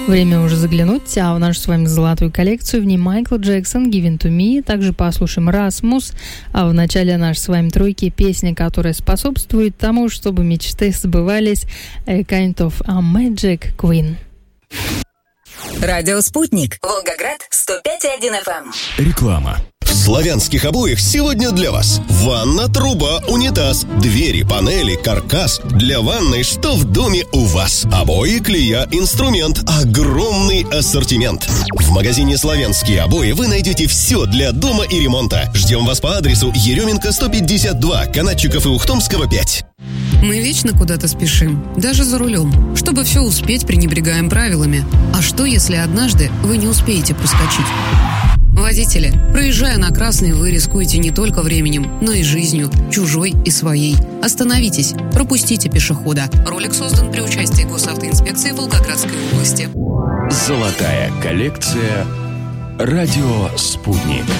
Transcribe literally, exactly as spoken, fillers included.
Время уже заглянуть, а в нашу с вами золотую коллекцию в ней Майкл Джексон, Give to Me, также послушаем Rasmus, а в начале нашей с вами тройки песня, которая способствует тому, чтобы мечты сбывались, A Kind of a Magic Queen. Радио «Спутник», Волгоград, сто пять и один эф эм. Реклама. В славянских обоях сегодня для вас ванна, труба, унитаз, двери, панели, каркас. Для ванной что в доме у вас? Обои, клея, инструмент. Огромный ассортимент. В магазине «Славянские обои» вы найдете все для дома и ремонта. Ждем вас по адресу Еременко сто пятьдесят два, Канатчиков и Ухтомского пять. Мы вечно куда-то спешим, даже за рулем. Чтобы все успеть, пренебрегаем правилами. А что, если однажды вы не успеете проскочить? Водители, проезжая на красный, вы рискуете не только временем, но и жизнью, чужой и своей. Остановитесь, пропустите пешехода. Ролик создан при участии Госавтоинспекции Волгоградской области. Золотая коллекция. Радио «Спутник».